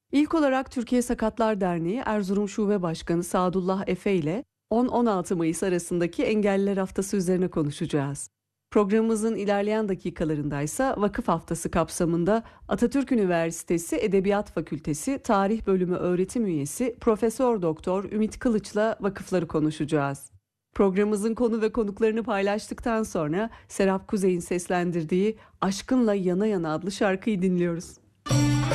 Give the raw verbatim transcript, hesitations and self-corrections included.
İlk olarak Türkiye Sakatlar Derneği Erzurum Şube Başkanı Sadullah Efe ile on on altı Mayıs arasındaki Engelliler Haftası üzerine konuşacağız. Programımızın ilerleyen dakikalarındaysa Vakıf Haftası kapsamında Atatürk Üniversitesi Edebiyat Fakültesi Tarih Bölümü öğretim üyesi Profesör Doktor Ümit Kılıç'la vakıfları konuşacağız. Programımızın konu ve konuklarını paylaştıktan sonra Serap Kuzey'in seslendirdiği Aşkınla Yana Yana adlı şarkıyı dinliyoruz.